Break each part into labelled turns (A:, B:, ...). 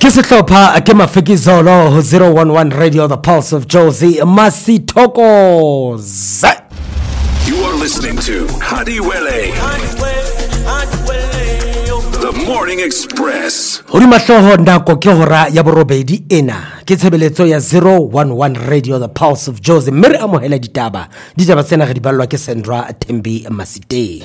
A: Kisehlopha ke Mafikizolo 011 Radio, the pulse of Josie Masitokoze.
B: You are listening to Hadiwele, the Morning Express.
A: Hori mahloho ndako ke hora ya borobedi ena ke tshebeletso ya 011 Radio, the pulse of Josie. Mere amohela ditaba tsena re di ballwa ke Sandra Thembi Masite.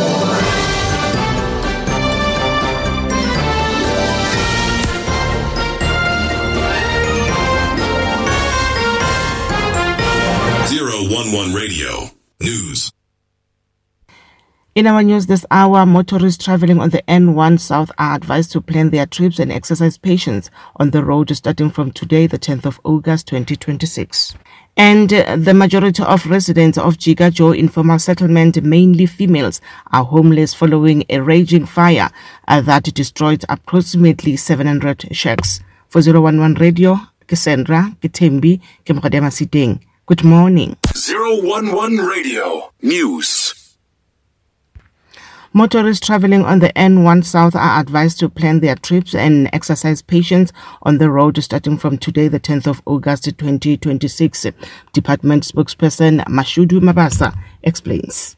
B: One Radio News.
C: In our news this hour, motorists traveling on the N1 South are advised to plan their trips and exercise patience on the road starting from today, the 10th of August 2026. And the majority of residents of Jigajo informal settlement, mainly females, are homeless following a raging fire that destroyed approximately 700 shacks. For 011 Radio, Cassandra Kitembi, Kemradema Siteng. Good morning.
B: 011 Radio News.
C: Motorists traveling on the N1 South are advised to plan their trips and exercise patience on the road starting from today, the 10th of August 2026. Department spokesperson Mashudu Mabasa explains.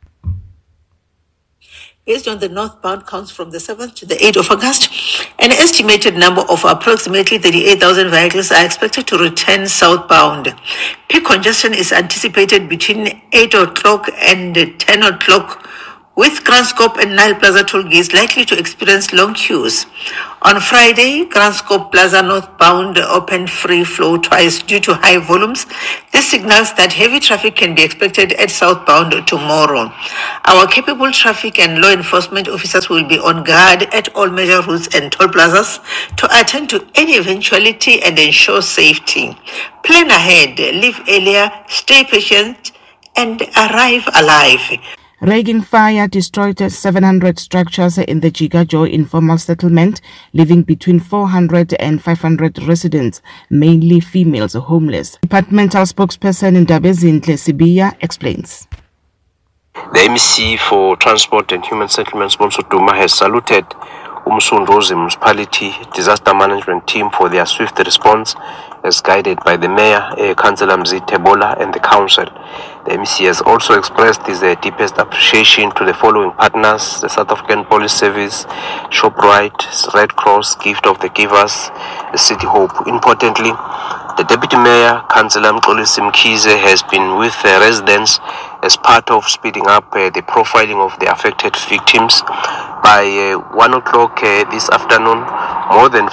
D: Based on the northbound counts from the 7th to the 8th of August, an estimated number of approximately 38,000 vehicles are expected to return southbound. Peak congestion is anticipated between 8 o'clock and 10 o'clock, with Kranskop and Nile Plaza toll gates likely to experience long queues. On Friday, Kranskop Plaza northbound opened free flow twice due to high volumes. This signals that heavy traffic can be expected at southbound tomorrow. Our capable traffic and law enforcement officers will be on guard at all major routes and toll plazas to attend to any eventuality and ensure safety. Plan ahead, leave earlier, stay patient, and arrive alive.
C: Raging fire destroyed 700 structures in the Jigajo informal settlement, leaving between 400 and 500 residents, mainly females, homeless. Departmental spokesperson Ndabezinhle Sibiya explains.
E: The MEC for Transport and Human Settlements, Bonso Duma, has saluted Umsundozi Municipality Disaster Management Team for their swift response, as guided by the Mayor, Councillor Mzite Bola, and the Council. The MEC has also expressed his deepest appreciation to the following partners: the South African Police Service, ShopRite, Red Cross, Gift of the Givers, the City Hope. Importantly, the Deputy Mayor, Councillor Mxolisi Mkhize, has been with the residents as part of speeding up the profiling of the affected victims. By 1 o'clock this afternoon, more than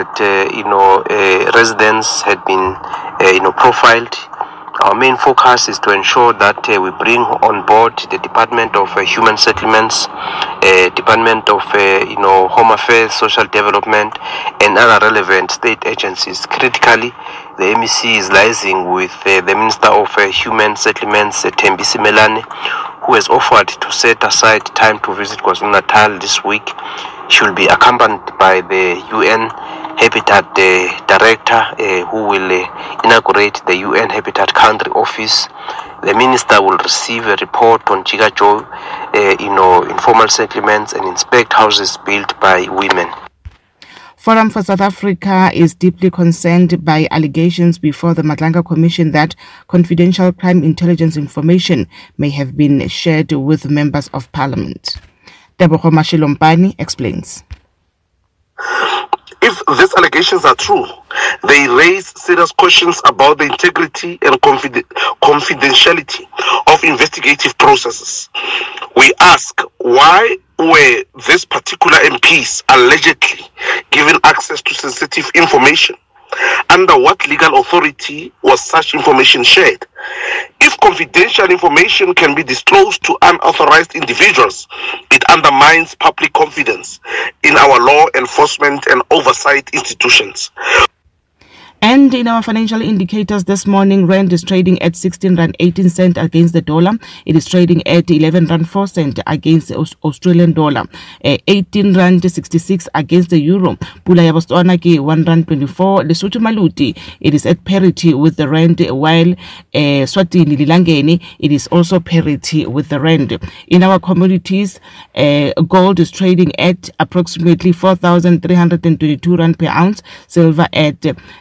E: 400 residents had been profiled. Our main focus is to ensure that we bring on board the Department of Human Settlements, Department of Home Affairs, Social Development, and other relevant state agencies. Critically, the MEC is liaising with the Minister of Human Settlements, Thembi Simelane, who has offered to set aside time to visit KwaZulu-Natal this week. She will be accompanied by the UN Habitat Director, who will inaugurate the UN Habitat Country Office. The Minister will receive a report on Jigajo, informal settlements, and inspect houses built by women.
C: Forum for South Africa is deeply concerned by allegations before the Madlanga Commission that confidential crime intelligence information may have been shared with members of parliament. Tebogo Mashilompani explains.
F: If these allegations are true, they raise serious questions about the integrity and confidentiality of investigative processes. We ask, why were these particular MPs allegedly given access to sensitive information? Under what legal authority was such information shared? If confidential information can be disclosed to unauthorized individuals, it undermines public confidence in our law enforcement and oversight institutions.
C: And in our financial indicators this morning, Rand is trading at 16 Rand 18 cent against the dollar. It is trading at 11 Rand 4 cent against the Australian dollar. 18 Rand 66 against the euro. Pula ya Botswana ke 1 Rand 24. Lesotho Maluti, it is at parity with the Rand, while Swatini Lilangeni, it is also parity with the Rand. In our commodities, gold is trading at approximately 4,322 Rand per ounce. Silver at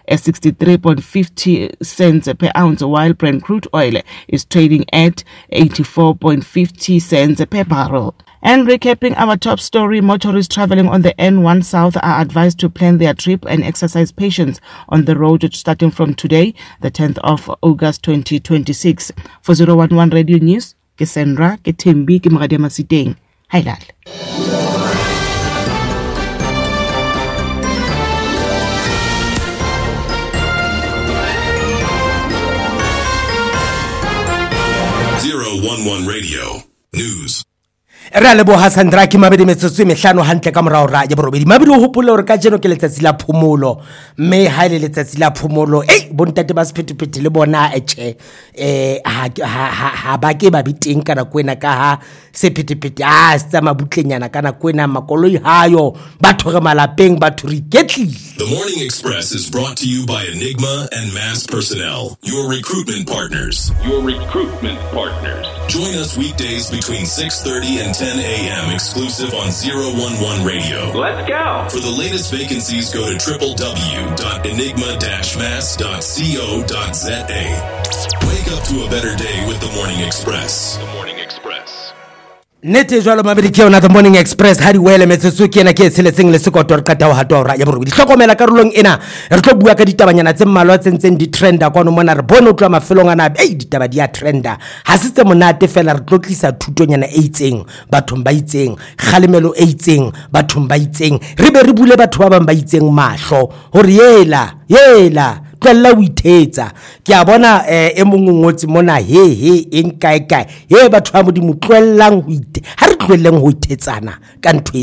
C: 63.50 cents per ounce, while Brent crude oil is trading at 84.50 cents per barrel. And recapping our top story, motorists traveling on the N1 South are advised to plan their trip and exercise patience on the road starting from today, the 10th of August 2026. For 011 Radio News, ke Sandra, ke Thembi, ke Mradi Masiteng. Hi, Lal.
B: 011 Radio News.
A: Re le bo Hasandra ke mabedi metsotso mehlano hantle ka morao ra ya borobedi mabedi o hopole hore ka jeno ke letsatsi la phomolo mme ha ile letsatsi la phomolo bontate ba sephetephete le bona ha ba ke ba biteng kana kwena ka ha sephetephete se tsa mabutlenyana kana kwena makoloi hayo batho re malapeng batho re iketlile.
B: The Morning Express is brought to you by Enigma and Mass Personnel, your recruitment partners. Join us weekdays between 6:30 and 10 a.m. exclusive on 011 Radio.
G: Let's go.
B: For the latest vacancies, go to www.enigma-mass.co.za. Wake up to a better day with the Morning Express.
A: Nete jwalo mabedi ke ona The Morning Express ha di wele metsotso ke ena ke tsheletseng le sekoto re qata ho hatora ya borobedi hlokomela karolong ena re tlo bua ka ditabanyana tse mmalwa tsentseng di trenda kwano mona re bone o tloa mafelong ana ditaba di a trenda ha se tse monate fela re tlo tlisa thutonyana e itseng bathong ba itseng kgalemelo e itseng bathong ba itseng re be re bule batho ba bang ba itseng mahlo hore yela tlella o ithetsa ke a bona e mongongotsi mona he eng kae he batho ba modimo tlellang ho ha re tlelleng ho ithetsana ka ntwe